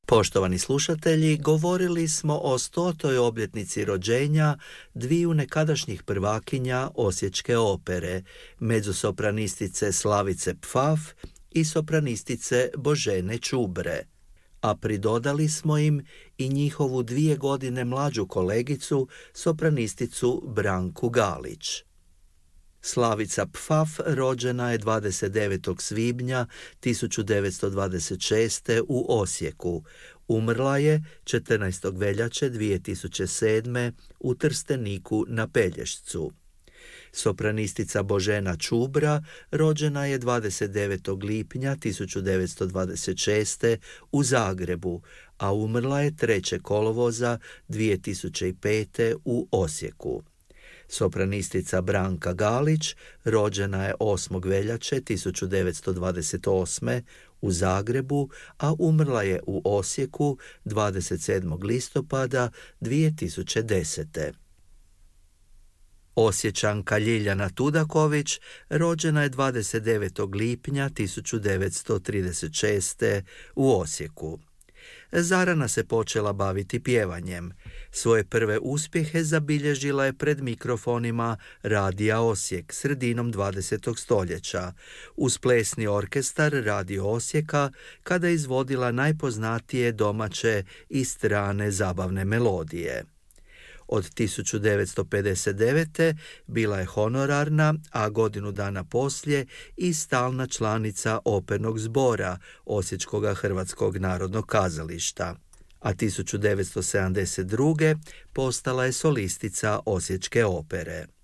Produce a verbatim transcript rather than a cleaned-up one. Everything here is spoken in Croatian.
Poštovani slušatelji, govorili smo o stotoj obljetnici rođenja dviju nekadašnjih prvakinja Osječke opere, mezzosopranistice Slavice Pfaf i sopranistice Božene Čubre, a pridodali smo im i njihovu dvije godine mlađu kolegicu, sopranisticu Branku Galić. Slavica Pfaf rođena je dvadeset devetog svibnja tisuću devetsto dvadeset šeste. u Osijeku. Umrla je četrnaestog veljače dvije tisuće sedme. u Trsteniku na Pelješcu. Sopranistica Božena Čubra rođena je dvadeset devetog lipnja tisuću devetsto dvadeset šeste. u Zagrebu, a umrla je trećeg kolovoza dvije tisuće pete. u Osijeku. Sopranistica Branka Galić rođena je osmog veljače tisuću devetsto dvadeset osme. u Zagrebu, a umrla je u Osijeku dvadeset sedmog listopada dvije tisuće desete. Osječanka Ljiljana Tudaković rođena je dvadeset devetog lipnja tisuću devetsto trideset šeste. u Osijeku. Zarana se počela baviti pjevanjem. Svoje prve uspjehe zabilježila je pred mikrofonima Radija Osijek sredinom dvadesetog stoljeća, uz plesni orkestar Radio Osijeka, kada je izvodila najpoznatije domaće i strane zabavne melodije. Od tisuću devetsto pedeset devete. bila je honorarna, a godinu dana poslije i stalna članica opernog zbora Osječkoga Hrvatskog narodnog kazališta, a tisuću devetsto sedamdeset druge. postala je solistica Osječke opere.